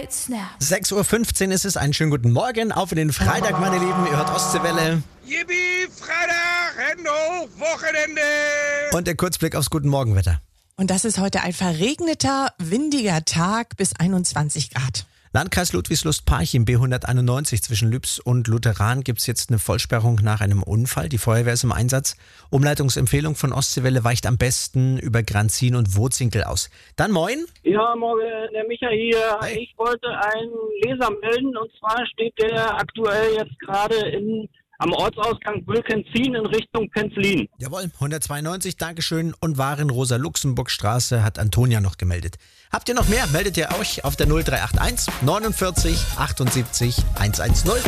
Snap. 6.15 Uhr ist es. Einen schönen guten Morgen. Auf in den Freitag, meine Lieben. Ihr hört Ostseewelle. Yippie, Freitag, Hände hoch, Wochenende. Und der Kurzblick aufs Guten Morgenwetter. Und das ist heute ein verregneter, windiger Tag bis 21 Grad. Landkreis Ludwigslust-Parchim, B191 zwischen Lübs und Lutheran gibt es jetzt eine Vollsperrung nach einem Unfall. Die Feuerwehr ist im Einsatz. Umleitungsempfehlung von Ostseewelle weicht am besten über Granzin und Wurzinkel aus. Dann moin. Ja, morgen, der Micha hier. Hi. Ich wollte einen Leser melden, und zwar steht der aktuell jetzt gerade am Ortsausgang Wilkenzin in Richtung Penzlin. Jawohl, 192, Dankeschön. Und Waren Rosa-Luxemburg-Straße hat Antonia noch gemeldet. Habt ihr noch mehr? Meldet ihr euch auf der 0381 49 78 110.